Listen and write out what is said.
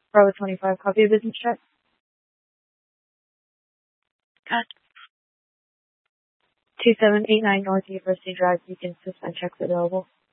Bravo 25, copy of business check. 2789 North University Drive, Beacon, suspend checks available.